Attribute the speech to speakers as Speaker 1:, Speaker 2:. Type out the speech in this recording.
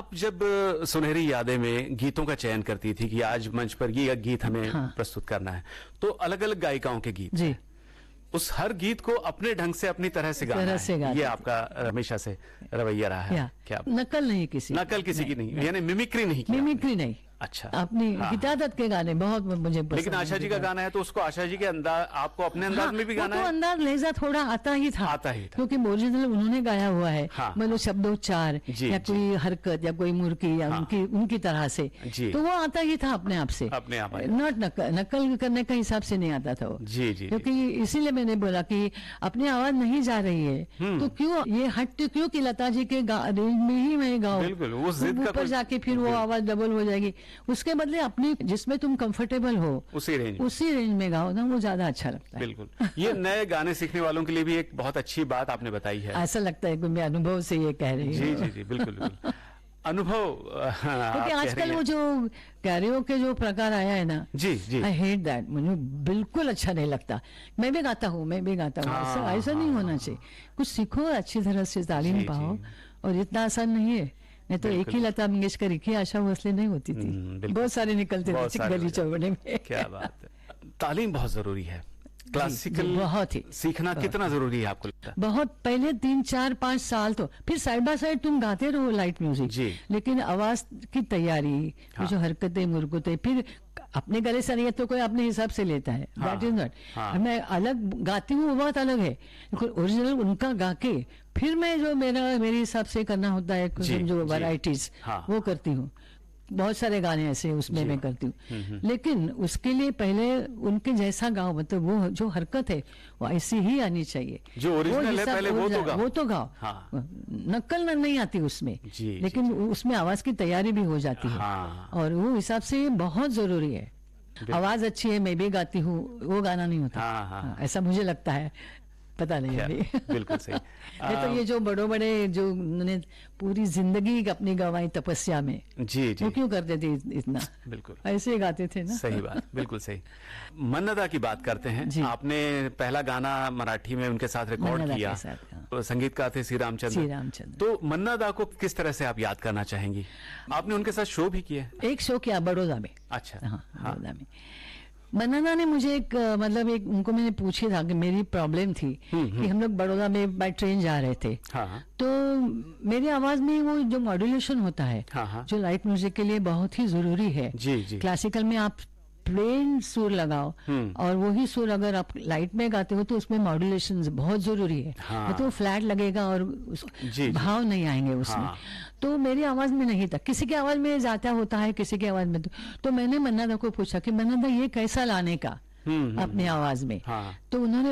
Speaker 1: आप जब सुनहरी यादें में गीतों का चयन करती थी कि आज मंच पर ये गीत हमें प्रस्तुत करना है, तो अलग अलग गायिकाओं के गीत
Speaker 2: जी,
Speaker 1: उस हर गीत को अपने ढंग से अपनी तरह से गाना है, ये आपका हमेशा से रवैया रहा है क्या?
Speaker 2: नकल नहीं किसी
Speaker 1: की नहीं, यानी मिमिक्री नहीं की?
Speaker 2: मिमिक्री नहीं,
Speaker 1: अच्छा,
Speaker 2: अपनी गीता दत्त के गाने बहुत मुझे पसंद।
Speaker 1: लेकिन आशा जी का गाना है तो उसको आशा जी के अंदाज, आपको अपने अंदाज में भी गाना है?
Speaker 2: तो अंदाज लहजा थोड़ा आता ही था क्योंकि ओरिजिनल उन्होंने गाया हुआ है। मतलब शब्दोच्चार या कोई हरकत या कोई मुर्की या उनकी तरह से, तो वो आता ही था अपने आप से,
Speaker 1: अपने आप,
Speaker 2: नॉट नकल करने का हिसाब से नहीं आता था वो।
Speaker 1: जी जी,
Speaker 2: क्योंकि इसीलिए मैंने बोला कि अपनी आवाज नहीं जा रही है तो क्यों ये हट, क्यों कि लता जी के रेंज में ही मैं गाऊं,
Speaker 1: बिल्कुल उस जिद का
Speaker 2: ऊपर जाके फिर वो आवाज डबल हो जाएगी। उसके बदले अपनी जिसमें तुम कंफर्टेबल हो उसी रेंज में गाओ ना, वो ज्यादा अच्छा लगता है।
Speaker 1: बिल्कुल, ये नए गाने सीखने वालों के लिए भी एक बहुत अच्छी बात आपने बताई है।
Speaker 2: ऐसा लगता है कि मैं अनुभव से ये कह रही हूँ।
Speaker 1: जी जी जी, बिल्कुल बिल्कुल अनुभव।
Speaker 2: क्योंकि आजकल वो जो कैरियोके जो प्रकार आया है ना,
Speaker 1: जी जी,
Speaker 2: आई हेट दैट, मुझे बिल्कुल अच्छा नहीं लगता। मैं भी गाता हूँ ऐसा नहीं होना चाहिए। कुछ सीखो, अच्छी तरह से तालीम पाओ, और इतना आसान नहीं है। नहीं तो एक ही लता मंगेशकर, एक ही आशा भोसले नहीं होती थी, बहुत सारे निकलते थे गली चौबे में।
Speaker 1: क्या बात है, तालीम बहुत जरूरी है। क्लासिकल
Speaker 2: बहुत ही
Speaker 1: सीखना कितना जरूरी है आपको लगता है?
Speaker 2: बहुत, पहले 3 4 5 साल तो फिर साइड बाय साइड तुम गाते रहो लाइट म्यूजिक, लेकिन आवाज की तैयारी, जो हरकतें मुरकतें, फिर अपने गले से नहीं है तो कोई अपने हिसाब से लेता है, दैट इज नॉट। मैं अलग गाती हूँ, वो बहुत अलग है, ओरिजिनल उनका गा के फिर मैं जो मेरे हिसाब से करना होता है, जो वैरायटीज वो करती हूँ। बहुत सारे गाने ऐसे उसमें मैं करती हूँ, लेकिन उसके लिए पहले उनके जैसा गाओ, मतलब वो जो हरकत है वो ऐसी ही आनी चाहिए,
Speaker 1: जो ओरिजिनल है पहले वो तो गाओ।
Speaker 2: नकल नहीं आती उसमें, लेकिन उसमें आवाज की तैयारी भी हो जाती है, और वो हिसाब से बहुत जरूरी है। आवाज अच्छी है, मैं भी गाती हूँ, वो गाना नहीं होता, ऐसा मुझे लगता है, पता नहीं अभी।
Speaker 1: बिल्कुल सही।
Speaker 2: तो ये जो बड़े जो उन्होंने पूरी जिंदगी अपनी गंवाई तपस्या में,
Speaker 1: जी जी,
Speaker 2: वो क्यों करते थे इतना?
Speaker 1: बिल्कुल
Speaker 2: ऐसे ही गाते थे ना।
Speaker 1: सही बात, बिल्कुल सही। मन्ना दा की बात करते हैं, आपने पहला गाना मराठी में उनके साथ रिकॉर्ड किया, तो संगीतकार थे श्री रामचंद्र। तो मन्ना दा को किस तरह से आप याद करना चाहेंगी? आपने उनके साथ शो भी किया?
Speaker 2: एक शो किया बड़ौदा में।
Speaker 1: अच्छा,
Speaker 2: बड़ौदा में मन्ना दा ने मुझे उनको मैंने पूछी था कि मेरी प्रॉब्लम थी कि हम लोग बड़ौदा में बाय ट्रेन जा रहे थे, तो मेरी आवाज में वो जो मॉड्यूलेशन होता है, जो लाइट म्यूजिक के लिए बहुत ही जरूरी है। क्लासिकल में आप प्लेन सुर लगाओ, और वही सुर अगर आप लाइट में गाते हो तो उसमें मॉड्यूलेशन बहुत जरूरी है, तो फ्लैट लगेगा और भाव नहीं आएंगे उसमें। तो मेरी आवाज में नहीं था, किसी की आवाज में जाता होता है, किसी की आवाज में तो मैंने मन्ना दा को पूछा कि मन्ना दा ये कैसा लाने का अपनी आवाज में, तो उन्होंने